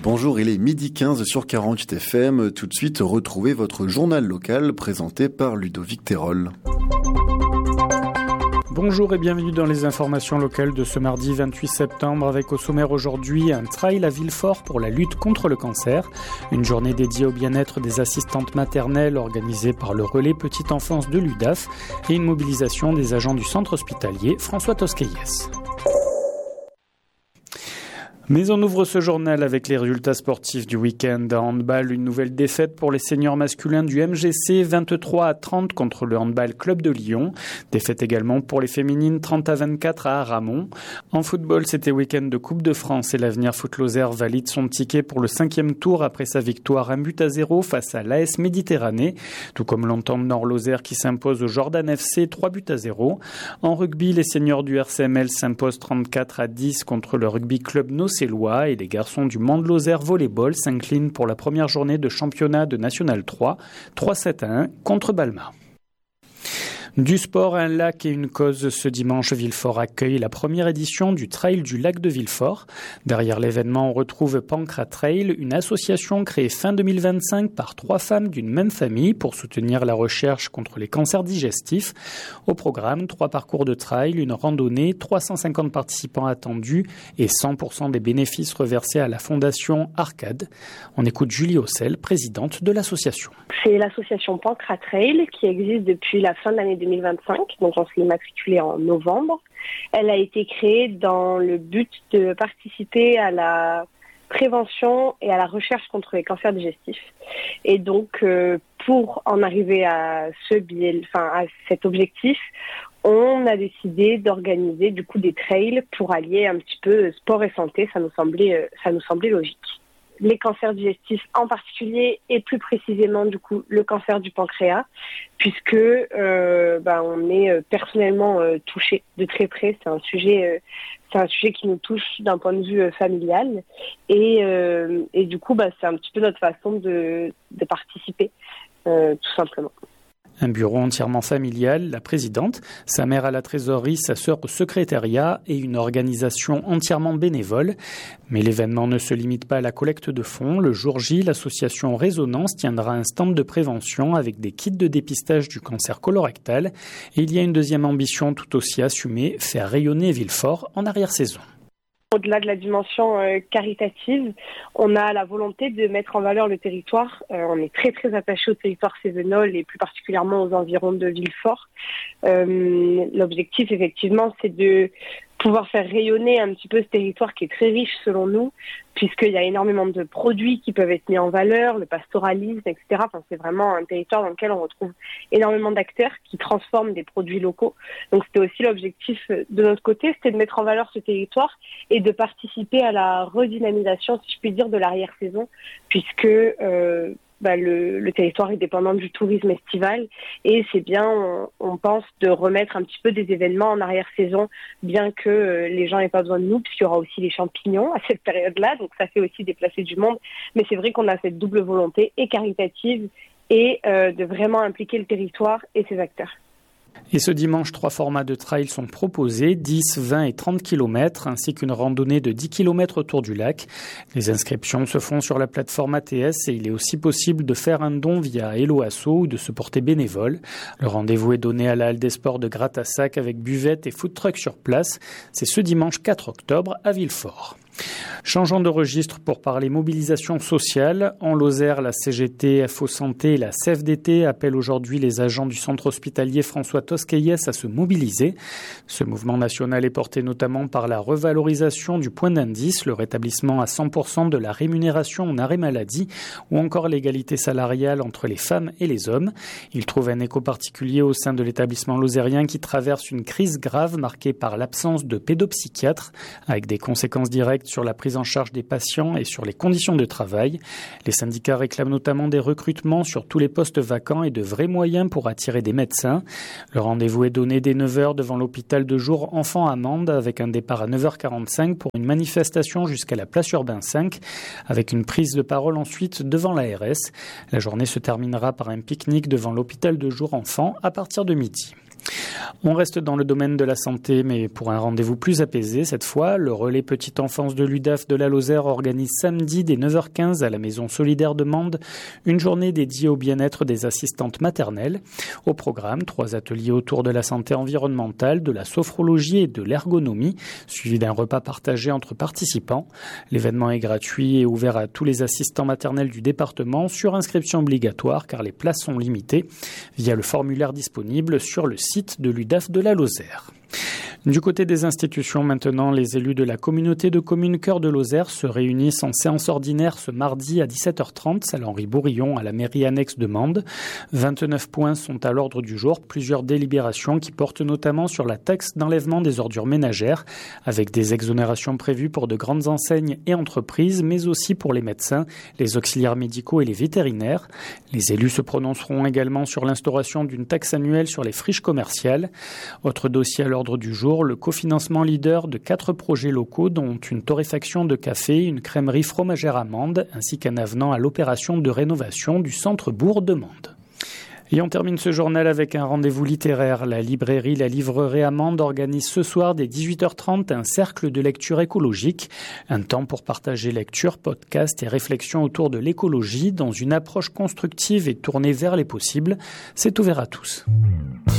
Bonjour, il est 12h15 sur 48 FM. Tout de suite, retrouvez votre journal local présenté par Ludovic Terol. Bonjour et bienvenue dans les informations locales de ce mardi 28 septembre avec au sommaire aujourd'hui un trail à Villefort pour la lutte contre le cancer, une journée dédiée au bien-être des assistantes maternelles organisée par le relais Petite Enfance de l'UDAF et une mobilisation des agents du centre hospitalier François Tosquelles. Mais on ouvre ce journal avec les résultats sportifs du week-end. À handball, une nouvelle défaite pour les seniors masculins du MGC, 23-30 contre le Handball Club de Lyon. Défaite également pour les féminines, 30-24 à Aramon. En football, c'était week-end de Coupe de France et l'Avenir Foot Lozère valide son ticket pour le 5e tour après sa victoire 1-0 face à l'AS Méditerranée, tout comme l'Entente Nord-Lozère qui s'impose au Jordan FC 3-0. En rugby, les seniors du RCML s'imposent 34-10 contre le Rugby Club Nocélois et les garçons du Mande-Lozère Volleyball s'inclinent pour la première journée de championnat de National 3, 3-7-1 contre Balma. Du sport, un lac et une cause. Ce dimanche, Villefort accueille la première édition du Trail du lac de Villefort. Derrière l'événement, on retrouve Pancras Trail, une association créée fin 2025 par 3 femmes d'une même famille pour soutenir la recherche contre les cancers digestifs. Au programme, 3 parcours de trail, une randonnée, 350 participants attendus et 100% des bénéfices reversés à la fondation Arcade. On écoute Julie Hossel, présidente de l'association. C'est l'association Pancras Trail qui existe depuis la fin de l'année 2025, donc on s'est immatriculé en novembre. Elle a été créée dans le but de participer à la prévention et à la recherche contre les cancers digestifs. Et donc, pour en arriver à à cet objectif, on a décidé d'organiser du coup des trails pour allier un petit peu sport et santé. Ça nous semblait logique. Les cancers digestifs en particulier et plus précisément du coup le cancer du pancréas puisque on est personnellement touché de très près. C'est un sujet qui nous touche d'un point de vue familial et du coup c'est un petit peu notre façon de participer tout simplement. Un bureau entièrement familial, la présidente, sa mère à la trésorerie, sa sœur au secrétariat et une organisation entièrement bénévole. Mais l'événement ne se limite pas à la collecte de fonds. Le jour J, l'association Résonance tiendra un stand de prévention avec des kits de dépistage du cancer colorectal. Et il y a une deuxième ambition tout aussi assumée, faire rayonner Villefort en arrière-saison. Au-delà de la dimension caritative, on a la volonté de mettre en valeur le territoire. On est très très attaché au territoire cévenol et plus particulièrement aux environs de Villefort. L'objectif effectivement c'est de pouvoir faire rayonner un petit peu ce territoire qui est très riche selon nous, puisqu'il y a énormément de produits qui peuvent être mis en valeur, le pastoralisme, etc. C'est vraiment un territoire dans lequel on retrouve énormément d'acteurs qui transforment des produits locaux. Donc c'était aussi l'objectif de notre côté, c'était de mettre en valeur ce territoire et de participer à la redynamisation, si je puis dire, de l'arrière-saison, puisque le territoire est dépendant du tourisme estival et c'est bien, on pense, de remettre un petit peu des événements en arrière-saison, bien que les gens n'aient pas besoin de nous, puisqu'il y aura aussi les champignons à cette période-là, donc ça fait aussi déplacer du monde. Mais c'est vrai qu'on a cette double volonté, et caritative, et de vraiment impliquer le territoire et ses acteurs. Et ce dimanche, 3 formats de trail sont proposés, 10, 20 et 30 km, ainsi qu'une randonnée de 10 km autour du lac. Les inscriptions se font sur la plateforme ATS et il est aussi possible de faire un don via Hello Asso ou de se porter bénévole. Le rendez-vous est donné à la Halle des Sports de Gratassac avec buvette et food truck sur place. C'est ce dimanche 4 octobre à Villefort. Changeons de registre pour parler mobilisation sociale. En Lozère, la CGT, FO Santé et la CFDT appellent aujourd'hui les agents du centre hospitalier François Tosquelles à se mobiliser. Ce mouvement national est porté notamment par la revalorisation du point d'indice, le rétablissement à 100% de la rémunération en arrêt maladie ou encore l'égalité salariale entre les femmes et les hommes. Il trouve un écho particulier au sein de l'établissement lozérien qui traverse une crise grave marquée par l'absence de pédopsychiatres avec des conséquences directes sur la prise en charge des patients et sur les conditions de travail. Les syndicats réclament notamment des recrutements sur tous les postes vacants et de vrais moyens pour attirer des médecins. Le rendez-vous est donné dès 9h devant l'hôpital de jour Enfants à Mende avec un départ à 9h45 pour une manifestation jusqu'à la place Urbain 5 avec une prise de parole ensuite devant l'ARS. La journée se terminera par un pique-nique devant l'hôpital de jour Enfants à partir de midi. On reste dans le domaine de la santé, mais pour un rendez-vous plus apaisé cette fois, le relais Petite Enfance de l'UDAF de la Lozère organise samedi dès 9h15 à la Maison Solidaire de Mende une journée dédiée au bien-être des assistantes maternelles. Au programme, 3 ateliers autour de la santé environnementale, de la sophrologie et de l'ergonomie, suivis d'un repas partagé entre participants. L'événement est gratuit et ouvert à tous les assistants maternels du département sur inscription obligatoire car les places sont limitées via le formulaire disponible sur le site de l'UDAF de la Lozère. Du côté des institutions maintenant, les élus de la communauté de communes Cœur de Lozère se réunissent en séance ordinaire ce mardi à 17h30, salle Henri-Bourillon à la mairie annexe de Mende. 29 points sont à l'ordre du jour, plusieurs délibérations qui portent notamment sur la taxe d'enlèvement des ordures ménagères, avec des exonérations prévues pour de grandes enseignes et entreprises, mais aussi pour les médecins, les auxiliaires médicaux et les vétérinaires. Les élus se prononceront également sur l'instauration d'une taxe annuelle sur les friches commerciales. Autre dossier à l'ordre du jour, le cofinancement leader de 4 projets locaux, dont une torréfaction de café, une crèmerie fromagère à Mende, ainsi qu'un avenant à l'opération de rénovation du centre-bourg de Mende. Et on termine ce journal avec un rendez-vous littéraire. La librairie La Livrerie à Mende organise ce soir dès 18h30 un cercle de lecture écologique. Un temps pour partager lecture, podcasts et réflexions autour de l'écologie dans une approche constructive et tournée vers les possibles. C'est ouvert à tous.